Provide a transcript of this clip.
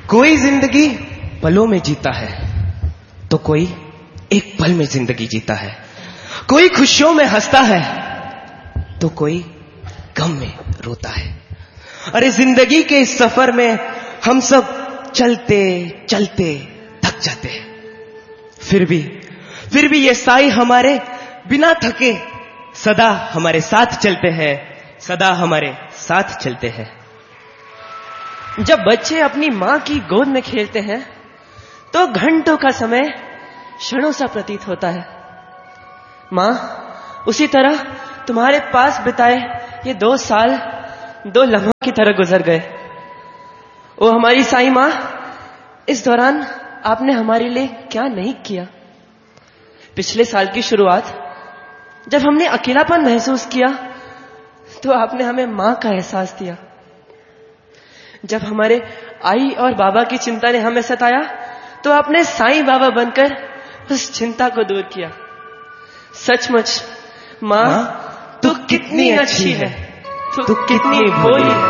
कोई जिंदगी पलों में जीता है तो कोई एक पल में जिंदगी जीता है। कोई खुशियों में हंसता है तो कोई गम में रोता है। अरे जिंदगी के इस सफर में हम सब चलते चलते थक जाते हैं, फिर भी ये साई हमारे बिना थके सदा हमारे साथ चलते हैं, सदा हमारे साथ चलते हैं। जब बच्चे अपनी मां की गोद में खेलते हैं तो घंटों का समय क्षणों सा प्रतीत होता है। मां, उसी तरह तुम्हारे पास बिताए ये 2 साल 2 लम्हों की तरह गुजर गए। ओ हमारी साईं मां, इस दौरान आपने हमारे लिए क्या नहीं किया। पिछले साल की शुरुआत जब हमने अकेलापन महसूस किया तो आपने हमें मां का एहसास दिया। जब हमारे आई और बाबा की चिंता ने हमें सताया तो आपने साईं बाबा बनकर उस चिंता को दूर किया। सचमुच मां, तू कितनी अच्छी है, तू कितनी भोली है।